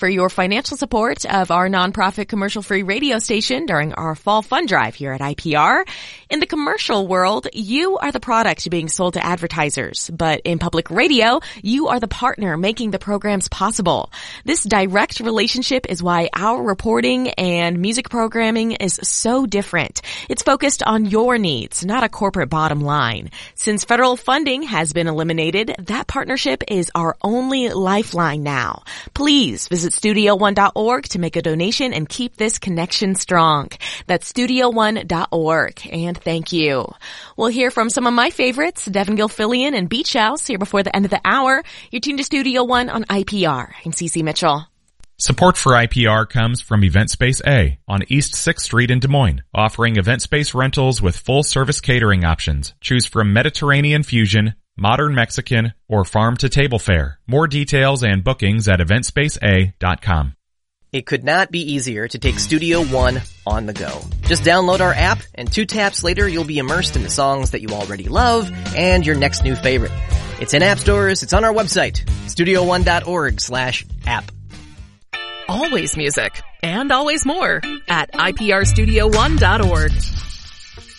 for your financial support of our nonprofit commercial-free radio station during our fall fund drive here at IPR. In the commercial world, you are the product being sold to advertisers, but in public radio, you are the partner making the programs possible. This direct relationship is why our reporting and music programming is so different. It's focused on your needs, not a corporate bottom line. Since federal funding has been eliminated, that partnership is our only lifeline now. Please visit studio1.org to make a donation and keep this connection strong. That's studio1.org. And thank you. We'll hear from some of my favorites, Devin Gilfillian and Beach House, here before the end of the hour. You're tuned to Studio One on IPR. I'm Cece Mitchell. Support for IPR comes from Event Space A on East 6th Street in Des Moines, offering event space rentals with full-service catering options. Choose from Mediterranean fusion, modern Mexican, or farm-to-table fare. More details and bookings at eventspaceA.com. It could not be easier to take Studio One on the go. Just download our app, and 2 taps later you'll be immersed in the songs that you already love and your next new favorite. It's in app stores, it's on our website, studio1.org/app. Always music, and always more, at iprstudio1.org.